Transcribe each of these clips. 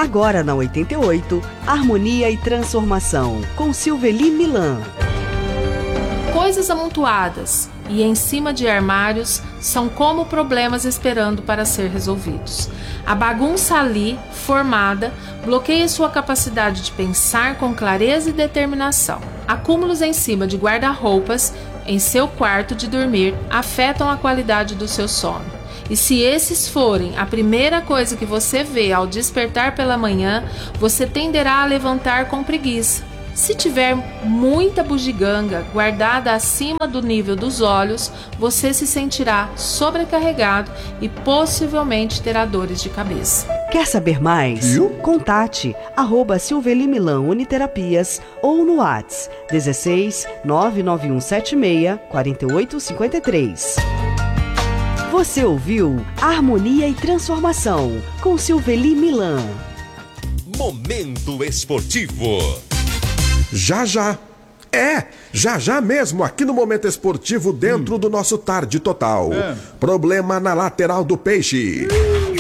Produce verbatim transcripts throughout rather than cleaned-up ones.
Agora na oitenta e oito, Harmonia e Transformação, com Silveli Milan. Coisas amontoadas e em cima de armários são como problemas esperando para ser resolvidos. A bagunça ali, formada, bloqueia sua capacidade de pensar com clareza e determinação. Acúmulos em cima de guarda-roupas em seu quarto de dormir afetam a qualidade do seu sono. E se esses forem a primeira coisa que você vê ao despertar pela manhã, você tenderá a levantar com preguiça. Se tiver muita bugiganga guardada acima do nível dos olhos, você se sentirá sobrecarregado e possivelmente terá dores de cabeça. Quer saber mais? Viu? Contate arroba Silveli Milan Uniterapias ou no WhatsApp dezesseis, nove nove um sete seis, quatro oito cinco três. Você ouviu Harmonia e Transformação com Silveli Milan. Momento Esportivo. Já já. É, já já mesmo, aqui no Momento Esportivo, dentro hum. do nosso Tarde Total. É. Problema na lateral do Peixe. Hum.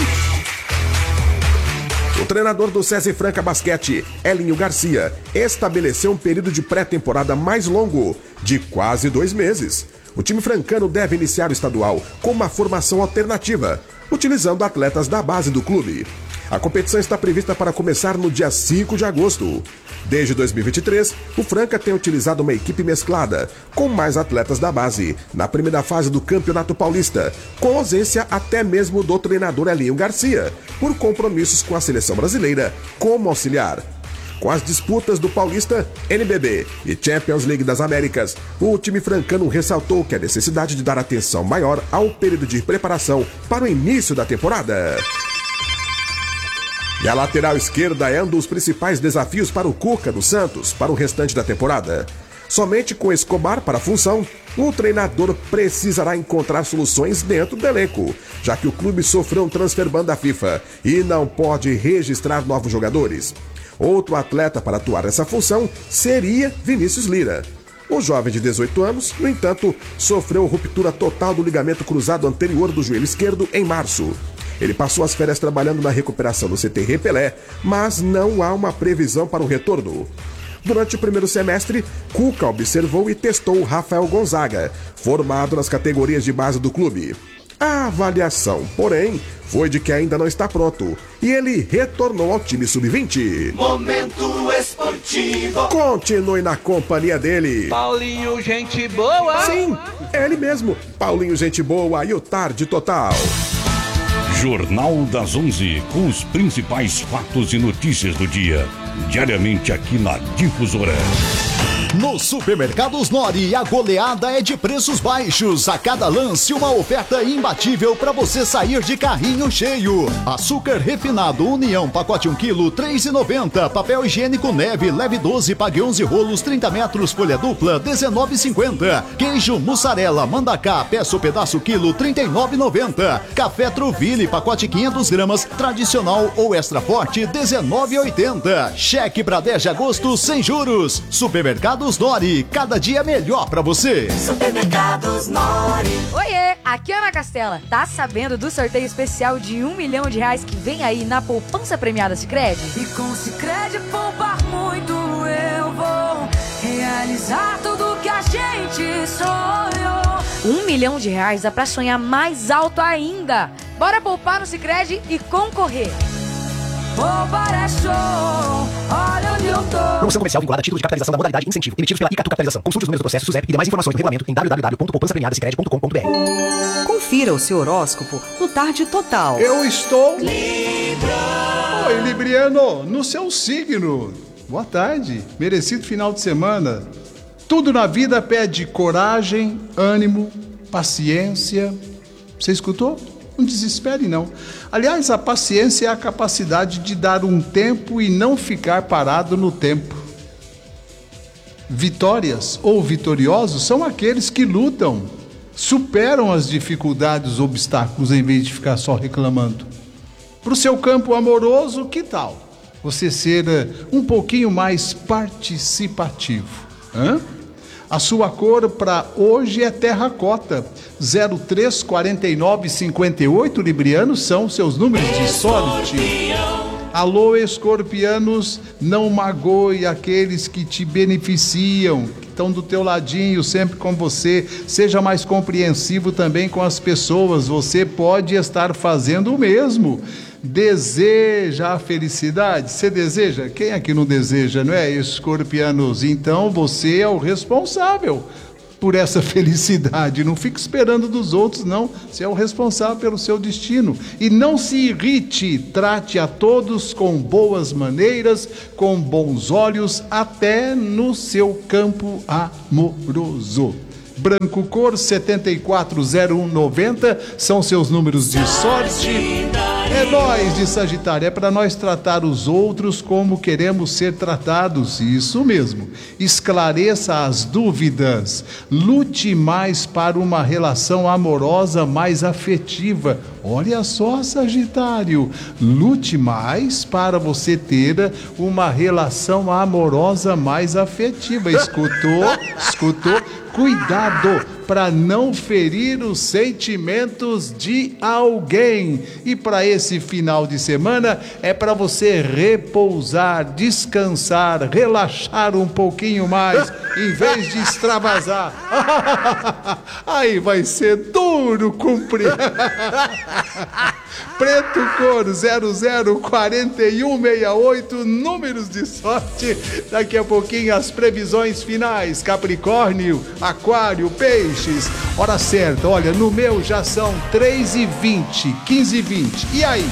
O treinador do César Franca Basquete, Elinho Garcia, estabeleceu um período de pré-temporada mais longo, de quase dois meses. O time francano deve iniciar o estadual com uma formação alternativa, utilizando atletas da base do clube. A competição está prevista para começar no dia cinco de agosto. Desde dois mil e vinte e três, o Franca tem utilizado uma equipe mesclada, com mais atletas da base, na primeira fase do Campeonato Paulista, com ausência até mesmo do treinador Elinho Garcia, por compromissos com a seleção brasileira como auxiliar. Com as disputas do Paulista, N B B e Champions League das Américas, o time francano ressaltou que a necessidade de dar atenção maior ao período de preparação para o início da temporada. E a lateral esquerda é um dos principais desafios para o Cuca do Santos para o restante da temporada. Somente com Escobar para a função, o treinador precisará encontrar soluções dentro do elenco, já que o clube sofreu um transfer ban da FIFA e não pode registrar novos jogadores. Outro atleta para atuar nessa função seria Vinícius Lira. O jovem de dezoito anos, no entanto, sofreu ruptura total do ligamento cruzado anterior do joelho esquerdo em março. Ele passou as férias trabalhando na recuperação no C T Repelé, mas não há uma previsão para o retorno. Durante o primeiro semestre, Cuca observou e testou o Rafael Gonzaga, formado nas categorias de base do clube. A avaliação, porém, foi de que ainda não está pronto e ele retornou ao time sub vinte. Momento Esportivo. Continue na companhia dele. Paulinho, gente boa. Sim, é ele mesmo. Paulinho, gente boa e o Tarde Total. Jornal das onze, com os principais fatos e notícias do dia. Diariamente aqui na Difusora. No Supermercados Nori, a goleada é de preços baixos. A cada lance, uma oferta imbatível para você sair de carrinho cheio. Açúcar refinado União, pacote um quilo, três reais e noventa centavos. Papel higiênico Neve, leve doze, pague onze rolos, trinta metros, folha dupla, dezenove reais e cinquenta centavos. Queijo mussarela Mandacá, peça o pedaço quilo, trinta e nove reais e noventa centavos. Café Truville, pacote quinhentas gramas, tradicional ou extra forte, dezenove reais e oitenta centavos. Cheque para dez de agosto, sem juros. Supermercado Nori, cada dia melhor pra você. Supermercados Nori. Oiê, aqui é Ana Castela. Tá sabendo do sorteio especial de um milhão de reais que vem aí na poupança premiada Sicredi? E com Sicredi poupar muito eu vou realizar tudo que a gente sonhou. Um milhão de reais dá pra sonhar mais alto ainda. Bora poupar no Sicredi e concorrer. Poupar é show, olha onde eu tô. Promoção comercial vinculada a título de capitalização da modalidade incentivo, emitidos pela Icatu Capitalização. Consulte os números do processo SUSEP e demais informações do regulamento em w w w ponto poupança premiada sicredi ponto com ponto b r. Confira o seu horóscopo no Tarde Total. Eu estou... Libra. Oi, Libriano, no seu signo. Boa tarde, merecido final de semana. Tudo na vida pede coragem, ânimo, paciência. Você escutou? Não desespere, não. Aliás, a paciência é a capacidade de dar um tempo e não ficar parado no tempo. Vitórias ou vitoriosos são aqueles que lutam, superam as dificuldades, os obstáculos, em vez de ficar só reclamando. Para o seu campo amoroso, que tal você ser um pouquinho mais participativo? Hã? A sua cor para hoje é terracota. zero três, quarenta e nove, cinquenta e oito, Libriano, são seus números de sorte. Alô, escorpianos, não magoe aqueles que te beneficiam, que estão do teu ladinho, sempre com você. Seja mais compreensivo também com as pessoas. Você pode estar fazendo o mesmo. Deseja a felicidade? Você deseja? Quem aqui não deseja, não é, escorpianos? Então você é o responsável por essa felicidade. Não fique esperando dos outros, não. Você é o responsável pelo seu destino. E não se irrite, trate a todos com boas maneiras, com bons olhos, até no seu campo amoroso. Branco Cor setenta e quatro zero um noventa são seus números de sorte. É nós de Sagitário, é para nós tratar os outros como queremos ser tratados, isso mesmo. Esclareça as dúvidas, lute mais para uma relação amorosa mais afetiva. Olha só, Sagitário, lute mais para você ter uma relação amorosa mais afetiva. Escutou? Escutou? Cuidado para não ferir os sentimentos de alguém. E para esse final de semana é para você repousar, descansar, relaxar um pouquinho mais, em vez de extravasar. Aí vai ser duro cumprir. Preto Cor zero zero quatro um seis oito, números de sorte. Daqui a pouquinho as previsões finais. Capricórnio, Aquário, Peixes. Hora certa, olha, no meu já são três e vinte, quinze e vinte. E aí?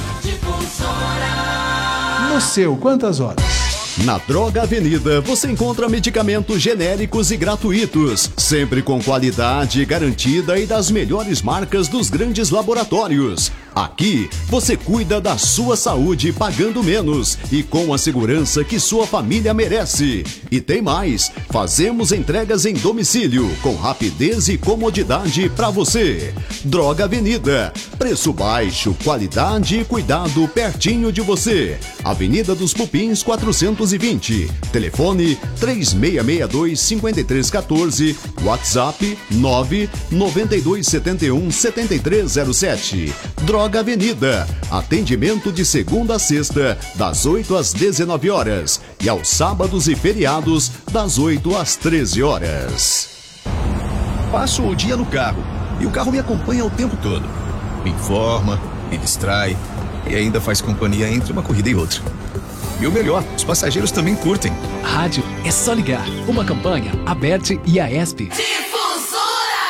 No seu, quantas horas? Na Droga Avenida você encontra medicamentos genéricos e gratuitos, sempre com qualidade garantida e das melhores marcas dos grandes laboratórios. Aqui você cuida da sua saúde pagando menos e com a segurança que sua família merece. E tem mais, fazemos entregas em domicílio com rapidez e comodidade para você. Droga Avenida, preço baixo, qualidade e cuidado pertinho de você. Avenida dos Pupins quatrocentos e vinte, telefone três seis seis dois, cinco três um quatro, WhatsApp nove nove dois sete um sete três zero sete. Droga Avenida, atendimento de segunda a sexta, das oito às dezenove horas e aos sábados e feriados, das oito às treze horas. Passo o dia no carro e o carro me acompanha o tempo todo. Me informa, me distrai e ainda faz companhia entre uma corrida e outra. E o melhor, os passageiros também curtem. Rádio é só ligar. Uma campanha, Aberte e a ESP. Difusora!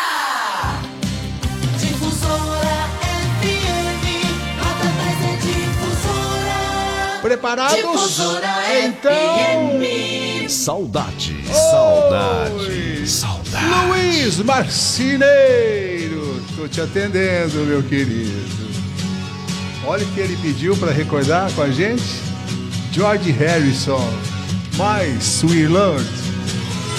Difusora F M, nota dez é Difusora. Preparados? Difusora então... F M. Saudade, saudade, saudade. Luiz Marcineiro, estou te atendendo, meu querido. Olha o que ele pediu para recordar com a gente. George Harrison, My Sweet Lord.